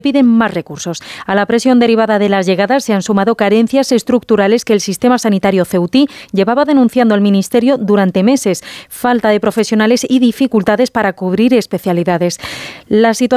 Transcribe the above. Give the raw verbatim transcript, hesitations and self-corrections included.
piden más recursos. A la presión derivada de las llegadas se han sumado carencias estructurales que el sistema sanitario ceutí llevaba denunciando al Ministerio durante meses, falta de profesionales y dificultades para cubrir especialidades. La situación